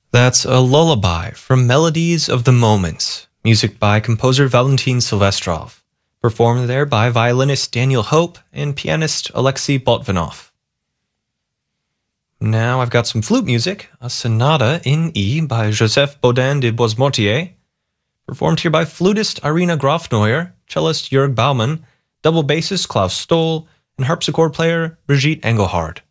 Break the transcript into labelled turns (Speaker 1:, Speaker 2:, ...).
Speaker 1: That's a lullaby from Melodies of the Moments, music by composer Valentin Silvestrov, performed there by violinist Daniel Hope and pianist Alexei Botvinov. Now I've got some flute music, a sonata in E by Joseph Bodin de Boismortier, performed here by flutist Irina Grofneuer, cellist Jörg Baumann, double bassist Klaus Stoll, and harpsichord player Brigitte Engelhard.